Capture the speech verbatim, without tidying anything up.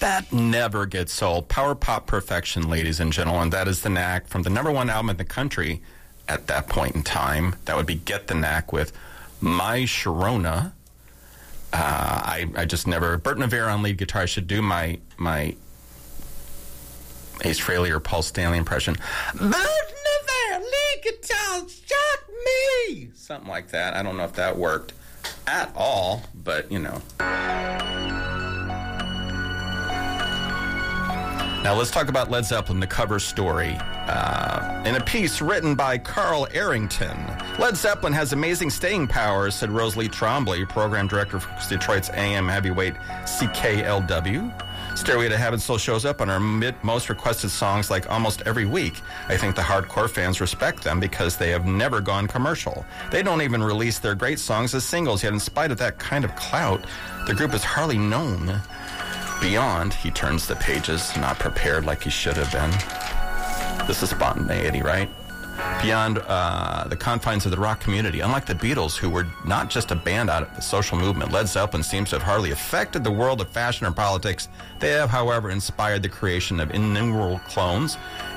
That never gets old. Power pop perfection, ladies and gentlemen. That is The Knack from the number one album in the country at that point in time. That would be Get the Knack with My Sharona. Uh, I, I just never... Bert Navarre on lead guitar. I should do my my Ace Frehley or Paul Stanley impression. Bert Navarre, lead guitar, shock me! Something like that. I don't know if that worked at all, but, you know... Now, let's talk about Led Zeppelin, the cover story. Uh, in a piece written by Carl Arrington, Led Zeppelin has amazing staying power, said Rosalie Trombley, program director for Detroit's A M heavyweight C K L W. Stairway to Heaven still shows up on our mid- most requested songs like almost every week. I think the hardcore fans respect them because they have never gone commercial. They don't even release their great songs as singles, yet in spite of that kind of clout, the group is hardly known. Beyond, he turns the pages, not prepared like he should have been. This is spontaneity, right? Beyond uh, the confines of the rock community, unlike the Beatles, who were not just a band out of the social movement, Led Zeppelin seems to have hardly affected the world of fashion or politics. They have, however, inspired the creation of innumerable clones